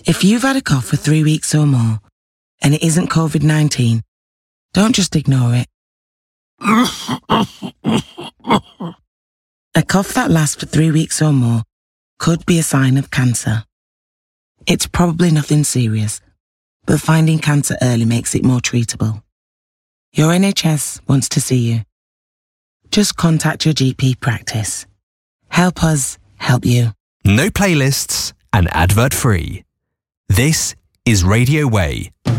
If you've had a cough for 3 weeks or more and it isn't COVID-19, don't just ignore it. A cough that lasts for 3 weeks or more could be a sign of cancer. It's probably nothing serious, but finding cancer early makes it more treatable. Your NHS wants to see you. Just contact your GP practice. Help us help you. No playlists and advert free. This is Radio Way.